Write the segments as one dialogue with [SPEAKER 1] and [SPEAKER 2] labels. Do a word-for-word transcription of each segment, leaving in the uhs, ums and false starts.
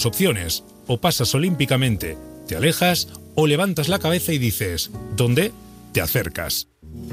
[SPEAKER 1] opciones: o pasas olímpicamente, te alejas, o levantas la cabeza y dices, ¿dónde? Te acercas.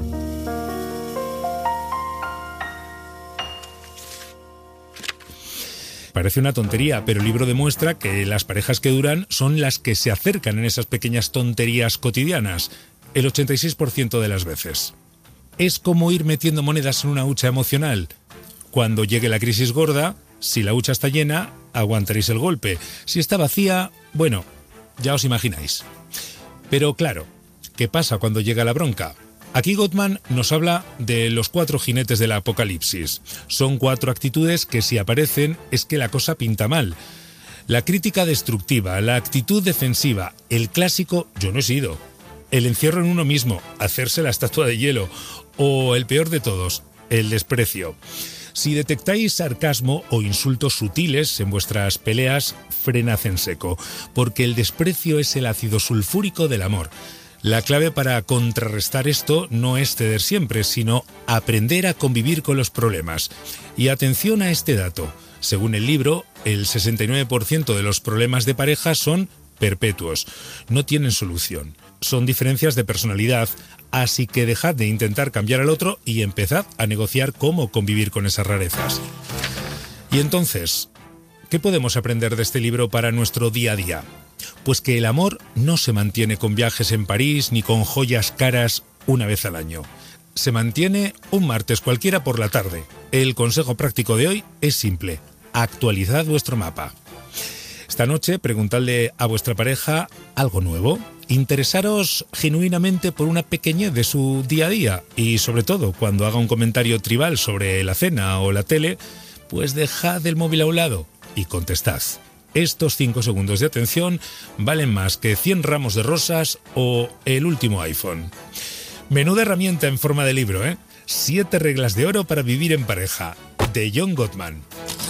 [SPEAKER 1] Parece una tontería, pero el libro demuestra que las parejas que duran son las que se acercan en esas pequeñas tonterías cotidianas, el ochenta y seis por ciento de las veces. Es como ir metiendo monedas en una hucha emocional. Cuando llegue la crisis gorda, si la hucha está llena, aguantaréis el golpe. Si está vacía, bueno, ya os imagináis. Pero claro, ¿qué pasa cuando llega la bronca? Aquí Gottman nos habla de los cuatro jinetes del apocalipsis. Son cuatro actitudes que si aparecen es que la cosa pinta mal. La crítica destructiva, la actitud defensiva, el clásico yo no he sido, el encierro en uno mismo, hacerse la estatua de hielo, o el peor de todos, el desprecio. Si detectáis sarcasmo o insultos sutiles en vuestras peleas, frenad en seco, porque el desprecio es el ácido sulfúrico del amor. La clave para contrarrestar esto no es ceder siempre, sino aprender a convivir con los problemas. Y atención a este dato. Según el libro, el sesenta y nueve por ciento de los problemas de pareja son perpetuos. No tienen solución. Son diferencias de personalidad, así que dejad de intentar cambiar al otro y empezad a negociar cómo convivir con esas rarezas. Y entonces, ¿qué podemos aprender de este libro para nuestro día a día? Pues que el amor no se mantiene con viajes en París ni con joyas caras una vez al año. Se mantiene un martes cualquiera por la tarde. El consejo práctico de hoy es simple: actualizad vuestro mapa. Esta noche preguntadle a vuestra pareja algo nuevo. Interesaros genuinamente por una pequeñez de su día a día y, sobre todo, cuando haga un comentario tribal sobre la cena o la tele, pues dejad el móvil a un lado y contestad. Estos cinco segundos de atención valen más que cien ramos de rosas o el último iPhone. Menuda herramienta en forma de libro, ¿eh? Siete reglas de oro para vivir en pareja, de John Gottman.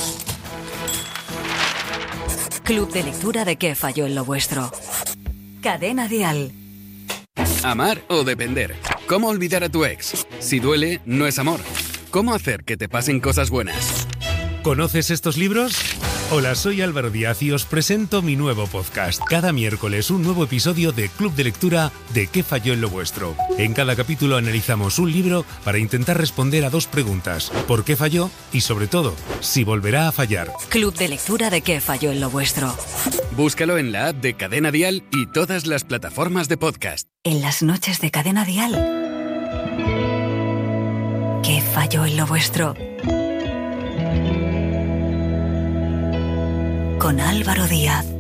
[SPEAKER 2] Club de lectura de ¿Qué falló en lo vuestro? Cadena Dial.
[SPEAKER 3] Amar o depender. ¿Cómo olvidar a tu ex? Si duele, no es amor. ¿Cómo hacer que te pasen cosas buenas?
[SPEAKER 1] ¿Conoces estos libros? Hola, soy Álvaro Díaz y os presento mi nuevo podcast. Cada miércoles un nuevo episodio de Club de Lectura de ¿Qué falló en lo vuestro? En cada capítulo analizamos un libro para intentar responder a dos preguntas: ¿por qué falló? Y sobre todo, si volverá a fallar.
[SPEAKER 2] Club de Lectura de ¿Qué falló en lo vuestro?
[SPEAKER 3] Búscalo en la app de Cadena Dial y todas las plataformas de podcast.
[SPEAKER 2] En las noches de Cadena Dial. ¿Qué falló en lo vuestro? Con Álvaro Díaz.